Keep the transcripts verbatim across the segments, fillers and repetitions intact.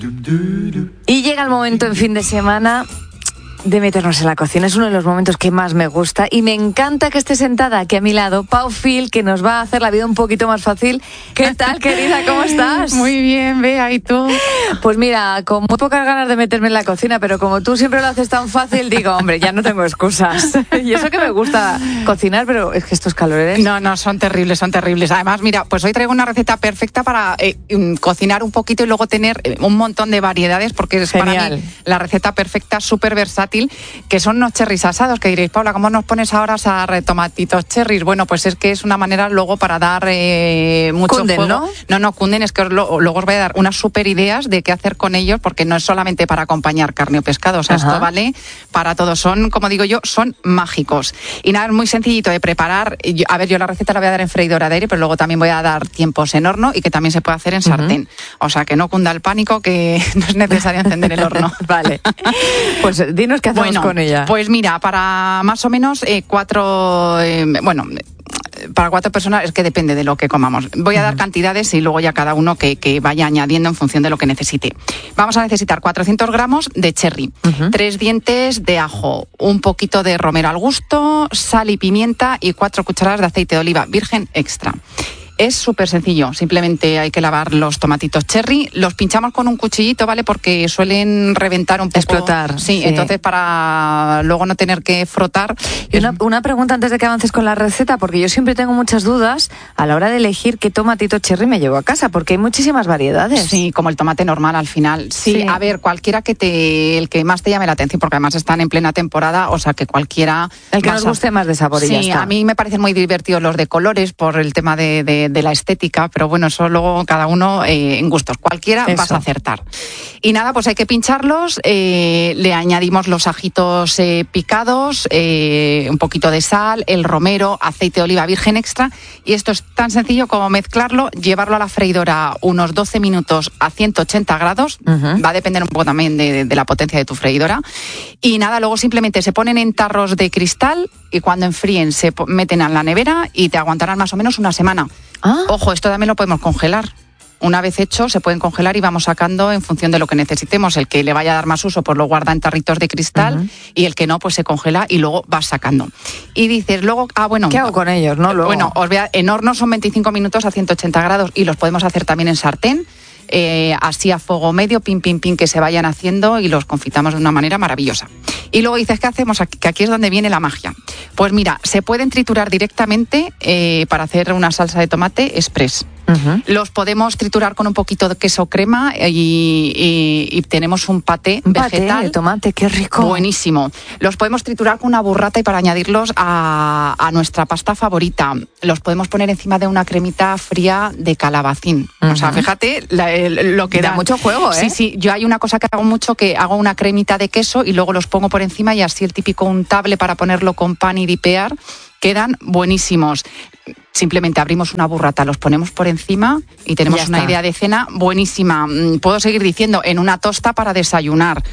Y llega el momento en fin de semana de meternos en la cocina. Es uno de los momentos que más me gusta y me encanta que esté sentada aquí a mi lado Pau Fil, que nos va a hacer la vida un poquito más fácil. ¿Qué tal, querida? ¿Cómo estás? Muy bien, Bea, ¿y tú? Pues mira, con muy pocas ganas de meterme en la cocina, pero como tú siempre lo haces tan fácil, digo, hombre, ya no tengo excusas. Y eso que me gusta cocinar, pero es que estos calores... No, no, son terribles, son terribles. Además, mira, pues hoy traigo una receta perfecta para eh, cocinar un poquito y luego tener un montón de variedades, porque es Genial. para mí la receta perfecta, súper versátil, que son unos cherries asados, que diréis, Paula, ¿cómo nos pones ahora a asar tomatitos cherries? Bueno, pues es que es una manera luego para dar eh, mucho Cunden, juego. ¿no? No, no, cunden, es que os lo, luego os voy a dar unas súper ideas de qué hacer con ellos, porque no es solamente para acompañar carne o pescado, o sea, Ajá. esto vale para todo. Son, como digo yo, son mágicos. Y nada, es muy sencillito de preparar. Yo, a ver, yo la receta la voy a dar en freidora de aire, pero luego también voy a dar tiempos en horno y que también se puede hacer en sartén. Uh-huh. O sea, que no cunda el pánico, que no es necesario encender el horno. Vale. Pues dinos qué hacemos bueno, con ella. Pues mira, para más o menos eh, cuatro... Eh, bueno... Para cuatro personas es que depende de lo que comamos. Voy a uh-huh. dar cantidades y luego ya cada uno que, que vaya añadiendo en función de lo que necesite. Vamos a necesitar cuatrocientos gramos de cherry, uh-huh. tres dientes de ajo, un poquito de romero al gusto, sal y pimienta y cuatro cucharadas de aceite de oliva virgen extra. Es súper sencillo, simplemente hay que lavar los tomatitos cherry, los pinchamos con un cuchillito, ¿vale? Porque suelen reventar un poco. Explotar. Sí, sí. Entonces para luego no tener que frotar. Y una, una pregunta antes de que avances con la receta, porque yo siempre tengo muchas dudas a la hora de elegir qué tomatito cherry me llevo a casa, porque hay muchísimas variedades. Sí, como el tomate normal al final. Sí, sí, a ver, cualquiera que te, el que más te llame la atención, porque además están en plena temporada, o sea que cualquiera... El que nos guste a... más de sabor y sí, ya está. A mí me parecen muy divertidos los de colores por el tema de, de, de la estética, pero bueno, eso luego cada uno eh, en gustos. Cualquiera eso. Vas a acertar. Y nada, pues hay que pincharlos, eh, le añadimos los ajitos eh, picados, eh, un poquito de sal, el romero, aceite de oliva virgen extra, y esto es tan sencillo como mezclarlo, llevarlo a la freidora unos doce minutos a ciento ochenta grados, uh-huh. va a depender un poco también de, de, de la potencia de tu freidora, y nada, luego simplemente se ponen en tarros de cristal y cuando enfríen se meten en la nevera y te aguantarán más o menos una semana. Ah. Ojo, esto también lo podemos congelar. Una vez hecho, se pueden congelar y vamos sacando en función de lo que necesitemos. El que le vaya a dar más uso, pues lo guarda en tarritos de cristal, uh-huh. y el que no, pues se congela y luego vas sacando. Y dices, luego, ah, bueno... ¿Qué hago con ellos, no? Luego. Bueno, os voy a, en horno son veinticinco minutos a ciento ochenta grados y los podemos hacer también en sartén, eh, así a fuego medio, pin, pin, pin, que se vayan haciendo y los confitamos de una manera maravillosa. Y luego dices, ¿qué hacemos aquí? Que aquí es donde viene la magia. Pues mira, se pueden triturar directamente eh, para hacer una salsa de tomate express. Uh-huh. Los podemos triturar con un poquito de queso crema y, y, y tenemos un paté un vegetal. Paté de tomate, qué rico. Buenísimo. Los podemos triturar con una burrata y para añadirlos a, a nuestra pasta favorita. Los podemos poner encima de una cremita fría de calabacín. Uh-huh. O sea, fíjate la, el, lo que da. Da mucho juego, ¿eh? Sí, sí. Yo hay una cosa que hago mucho, que hago una cremita de queso y luego los pongo por encima y así el típico untable para ponerlo con pan y dipear. Quedan buenísimos. Simplemente abrimos una burrata, los ponemos por encima y tenemos una idea de cena buenísima. Puedo seguir diciendo, en una tosta para desayunar.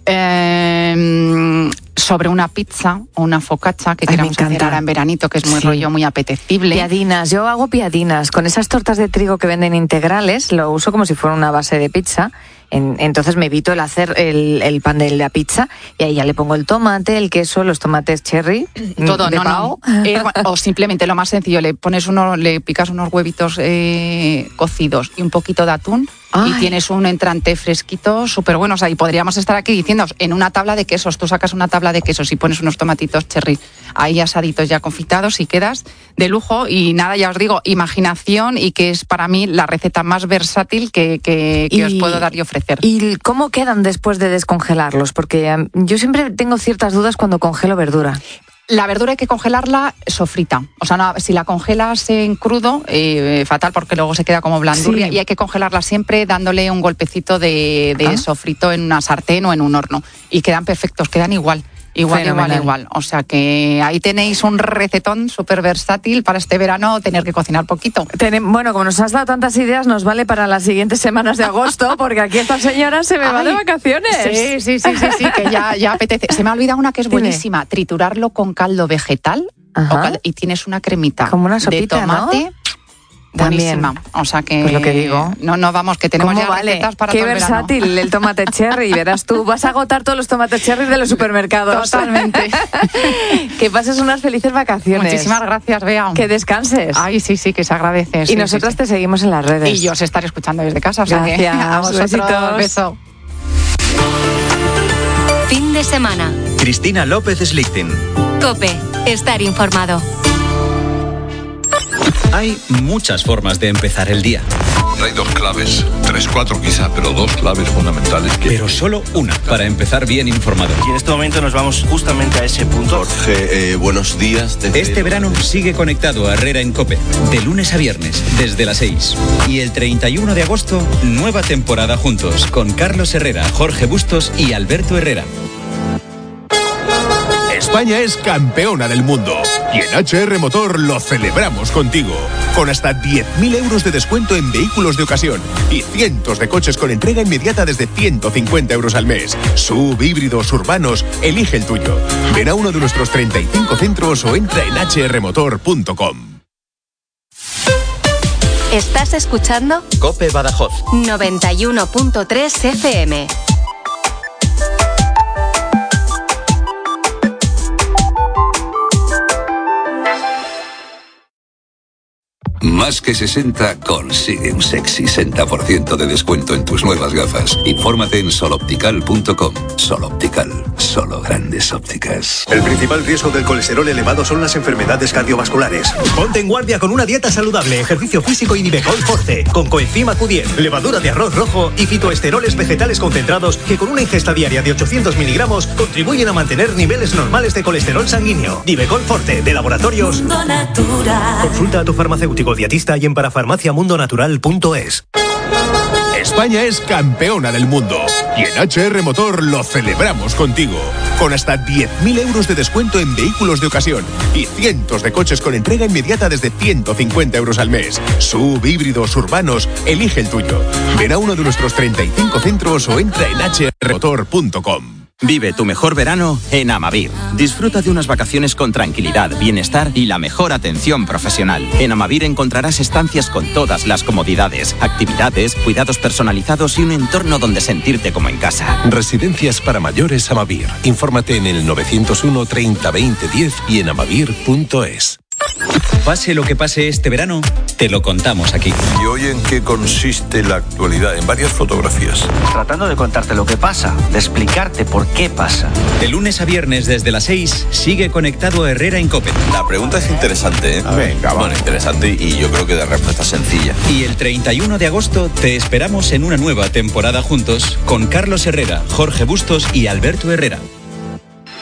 Eh, sobre una pizza o una focaccia que Ay, queramos hacer ahora en veranito, que es muy sí. rollo, muy apetecible. Piadinas, yo hago piadinas con esas tortas de trigo que venden integrales, lo uso como si fuera una base de pizza. En, entonces me evito el hacer el, el pan de la pizza y ahí ya le pongo el tomate, el queso, los tomates cherry, todo, de no, pavo. no. Eh, o simplemente lo más sencillo, le pones uno, le picas unos huevitos eh, cocidos y un poquito de atún. Ay. Y tienes un entrante fresquito súper bueno. O sea, y podríamos estar aquí diciendo en una tabla de quesos, tú sacas una tabla de quesos y pones unos tomatitos cherry ahí asaditos ya confitados y quedas de lujo. Y nada, ya os digo, imaginación, y que es para mí la receta más versátil que, que, que y, os puedo dar y ofrecer. ¿Y cómo quedan después de descongelarlos? Porque um, yo siempre tengo ciertas dudas cuando congelo verdura. La verdura hay que congelarla sofrita. O sea, no, si la congelas en crudo, eh, fatal, porque luego se queda como blandurria. Sí. Y hay que congelarla siempre dándole un golpecito de, de ¿Ah? sofrito en una sartén o en un horno. Y quedan perfectos, quedan igual. Igual, Fenomenal. igual, igual. O sea que ahí tenéis un recetón súper versátil para este verano tener que cocinar poquito. Ten, bueno, como nos has dado tantas ideas, nos vale para las siguientes semanas de agosto, porque aquí esta señora se me Ay, va de vacaciones. Sí, sí, sí, sí, sí, que ya, ya apetece. Se me ha olvidado una que es Dime. buenísima, triturarlo con caldo vegetal. Ajá. O cal- y tienes una cremita como una sopita, de tomate. ¿no? buenísima. O sea que, pues lo que digo. No, no, vamos, que tenemos ya vale? recetas para Qué todo el verano. Qué versátil el tomate cherry, verás tú. Vas a agotar todos los tomates cherry de los supermercados. Totalmente. Que pases unas felices vacaciones. Muchísimas gracias, Bea. Que descanses. Ay, sí, sí, que se agradece. Y sí, nosotros sí, te sí. seguimos en las redes. Y yo os estaré escuchando desde casa. O sea gracias. Que a vosotros, besitos. Beso. Fin de semana. Cristina López Slichting. COPE. Estar informado. Hay muchas formas de empezar el día. Hay dos claves, tres, cuatro quizá, pero dos claves fundamentales. Que... Pero solo una para empezar bien informado. Y en este momento nos vamos justamente a ese punto. Jorge, eh, buenos días. Desde... Este verano sigue conectado a Herrera en COPE, de lunes a viernes, desde las seis. Y el treinta y uno de agosto, nueva temporada juntos, con Carlos Herrera, Jorge Bustos y Alberto Herrera. España es campeona del mundo y en H R Motor lo celebramos contigo. Con hasta diez mil euros de descuento en vehículos de ocasión y cientos de coches con entrega inmediata desde ciento cincuenta euros al mes. Sub, híbridos, urbanos, elige el tuyo. Ven a uno de nuestros treinta y cinco centros o entra en h r motor punto com. ¿Estás escuchando? COPE Badajoz. noventa y uno punto tres F M. Más que sesenta consigue un sexy sesenta por ciento de descuento en tus nuevas gafas. Infórmate en sol optical punto com. Sol Optical, solo grandes ópticas. El principal riesgo del colesterol elevado son las enfermedades cardiovasculares. Ponte en guardia con una dieta saludable, ejercicio físico y Nivecol Forte, con coenzima Q diez, levadura de arroz rojo y fitoesteroles vegetales concentrados que con una ingesta diaria de ochocientos miligramos contribuyen a mantener niveles normales de colesterol sanguíneo. Nivecol Forte, de Laboratorios Mundo Natural. Consulta a tu farmacéutico dietista y en parafarmacia mundo natural punto es. España es campeona del mundo y en H R Motor lo celebramos contigo. Con hasta diez mil euros de descuento en vehículos de ocasión y cientos de coches con entrega inmediata desde ciento cincuenta euros al mes. Sub, híbridos, urbanos, elige el tuyo. Ven a uno de nuestros treinta y cinco centros o entra en h r motor punto com. Vive tu mejor verano en Amavir. Disfruta de unas vacaciones con tranquilidad, bienestar y la mejor atención profesional. En Amavir encontrarás estancias con todas las comodidades, actividades, cuidados personalizados y un entorno donde sentirte como en casa. Residencias para mayores Amavir. Infórmate en el novecientos uno treinta veinte diez y en amavir punto es. Pase lo que pase este verano, te lo contamos aquí. ¿Y hoy en qué consiste la actualidad? En varias fotografías. Tratando de contarte lo que pasa, de explicarte por qué pasa. De lunes a viernes desde las seis, sigue conectado a Herrera en COPE. La pregunta es interesante, ¿eh? Venga, va. Bueno, interesante y yo creo que de respuesta sencilla. Y el treinta y uno de agosto te esperamos en una nueva temporada juntos con Carlos Herrera, Jorge Bustos y Alberto Herrera.